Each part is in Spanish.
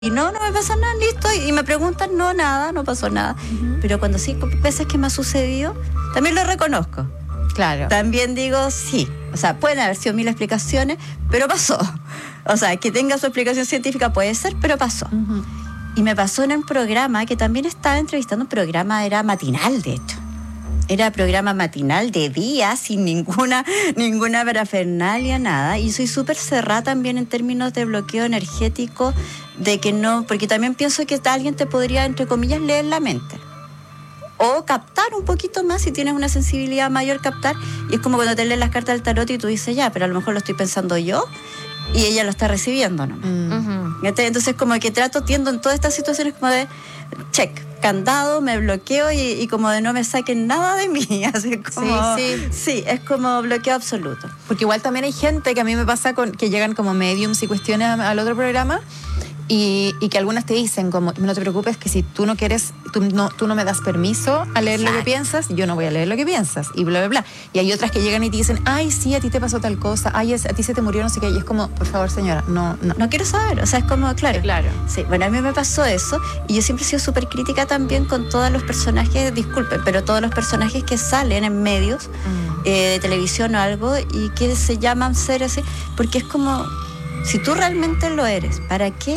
Y no me pasa nada, listo. Y me preguntan, no, nada, no pasó nada. Pero cuando 5 veces que me ha sucedido, también lo reconozco. Claro. También digo, sí. O sea, pueden haber sido 1000 explicaciones, pero pasó. O sea, que tenga su explicación científica puede ser, pero pasó. Y me pasó en un programa que también estaba entrevistando. Un programa, era matinal, de hecho. Era programa matinal de día, sin ninguna parafernalia, nada. Y soy súper cerrada también en términos de bloqueo energético, de que no, porque también pienso que alguien te podría, entre comillas, leer la mente. O captar un poquito más, si tienes una sensibilidad mayor, captar. Y es como cuando te lees las cartas del tarot y tú dices, ya, pero a lo mejor lo estoy pensando yo y ella lo está recibiendo, ¿no? Entonces como que tiendo en todas estas situaciones como de check, candado, me bloqueo y como de no me saquen nada de mí. Así como, sí, es como bloqueo absoluto. Porque igual también hay gente que a mí me pasa que llegan como mediums y cuestiones al otro programa y que algunas te dicen como, no te preocupes, que si tú no quieres, tú no me das permiso a leer lo que piensas, yo no voy a leer lo que piensas y bla, bla, bla. Y hay otras que llegan y te dicen, ay, sí, a ti te pasó tal cosa, ay, a ti se te murió no sé qué, y es como, por favor, señora, no quiero saber. O sea, es como, claro. Claro. Sí, bueno, a mí me pasó eso y yo siempre he sido súper crítica también con todos los personajes, disculpen, pero todos los personajes que salen en medios de televisión o algo y que se llaman ser así, porque es como, si tú realmente lo eres, ¿para qué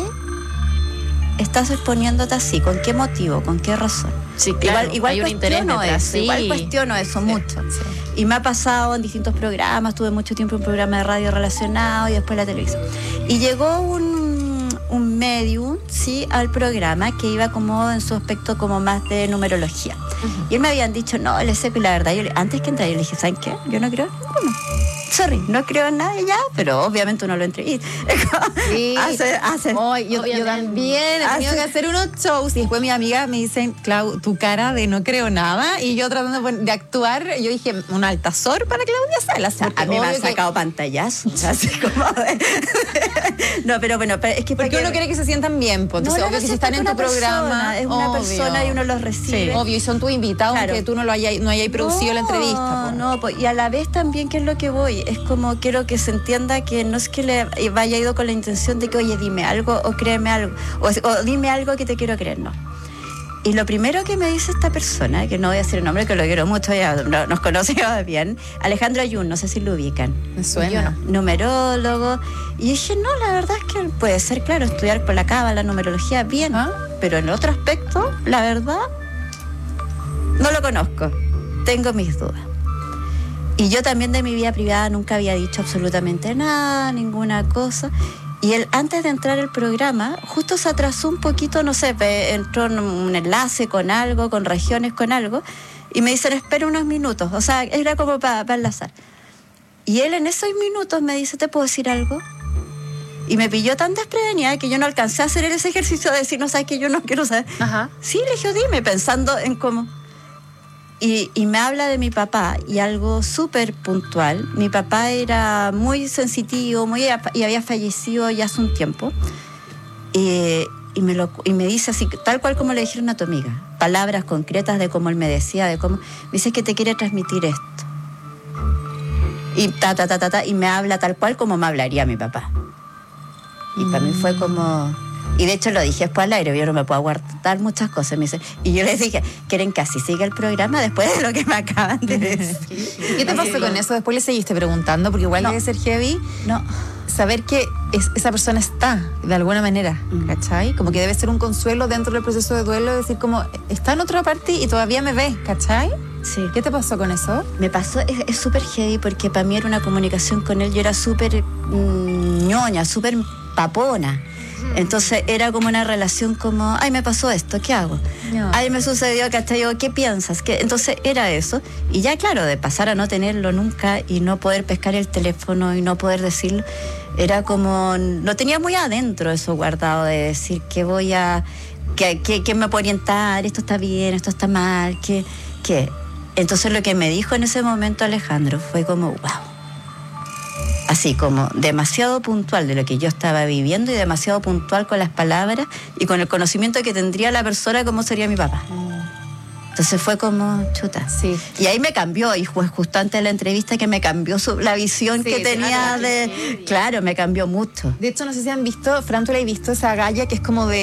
estás exponiéndote así? ¿Con qué motivo? ¿Con qué razón? Sí, claro, igual hay un interés detrás, eso, igual cuestiono eso mucho. Sí. Y me ha pasado en distintos programas, tuve mucho tiempo en un programa de radio relacionado y después la televisión. Y llegó un medium, sí, al programa que iba como en su aspecto como más de numerología. Y él me habían dicho, no, él es seco, y la verdad, antes que entrar, yo le dije, ¿saben qué? Yo no creo en ninguno. Sorry, no creo en nada ya, pero obviamente uno lo entrevista. Sí. Yo también he tenido que hacer unos shows y después mis amigas me dicen, Clau, tu cara de no creo nada, y yo tratando de actuar, yo dije, un altazor para Claudia Salas. A mí me han sacado pantallazos, así como no, pero bueno, es que porque uno quiere que se sientan bien, pues. Entonces, obvio que si están en tu programa, es una persona y uno los recibe. Sí, obvio, y son tus invitados, claro, que tú no hayas producido la entrevista. No, y a la vez también, ¿qué es lo que voy? Es como quiero que se entienda que no es que le vaya ido con la intención de que, oye, dime algo o créeme algo, o dime algo que te quiero creer, no. Y lo primero que me dice esta persona, que no voy a decir el nombre, que lo quiero mucho, ya nos conocemos bien, Alejandro Ayun, no sé si lo ubican. Me suena. Numerólogo. Y dije, no, la verdad es que puede ser, claro, estudiar por la cábala, numerología, bien. Pero en otro aspecto, la verdad, no lo conozco. Tengo mis dudas. Y yo también de mi vida privada nunca había dicho absolutamente nada, ninguna cosa. Y él, antes de entrar al programa, justo se atrasó un poquito, no sé, entró en un enlace con algo, con regiones, con algo, y me dicen, espera unos minutos. O sea, era como para enlazar. Y él en esos minutos me dice, ¿te puedo decir algo? Y me pilló tan desprevenida que yo no alcancé a hacer ese ejercicio de decir, no sabes que yo no quiero saber. Sí, le dije, dime, pensando en cómo. Y me habla de mi papá y algo súper puntual. Mi papá era muy sensitivo y había fallecido ya hace un tiempo. Y me dice así, tal cual como le dijeron a tu amiga, palabras concretas de cómo él me decía, de cómo me dice que te quiere transmitir esto. Y y me habla tal cual como me hablaría mi papá. Y para mí fue como... Y de hecho lo dije después al aire, yo no me puedo aguantar muchas cosas. Me dice, y yo les dije, ¿quieren que así siga el programa después de lo que me acaban de decir? ¿Qué te pasó con eso? Después le seguiste preguntando, porque igual debe ser heavy. No. Saber que esa persona está, de alguna manera, ¿cachai? Como que debe ser un consuelo dentro del proceso de duelo, decir como, está en otra parte y todavía me ve, ¿cachai? Sí. ¿Qué te pasó con eso? Me pasó, es súper heavy porque para mí era una comunicación con él, yo era súper ñoña, súper papona. Entonces era como una relación como, ay, me pasó esto, ¿qué hago? No. Ay, me sucedió, ¿cachai? ¿Qué piensas? Entonces era eso. Y ya, claro, de pasar a no tenerlo nunca y no poder pescar el teléfono y no poder decirlo, era como, lo tenía muy adentro eso guardado de decir que voy a, que me puedo orientar, esto está bien, esto está mal, ¿qué? Entonces lo que me dijo en ese momento Alejandro fue como, wow. Así como demasiado puntual de lo que yo estaba viviendo y demasiado puntual con las palabras y con el conocimiento que tendría la persona como sería mi papá. Entonces fue como chuta. Sí. Y ahí me cambió, y fue justo antes de la entrevista que me cambió la visión que tenía de... Claro, me cambió mucho. De hecho, no sé si han visto, Fran, tú la has visto, esa galla que es como de